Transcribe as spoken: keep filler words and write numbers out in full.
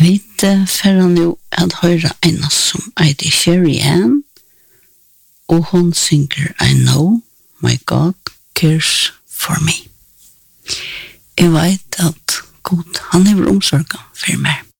Vi får nu att höra en som heter Sherry Ann och hon synger I know my God cares for me. Jeg vet at God, han er omsorgen for meg.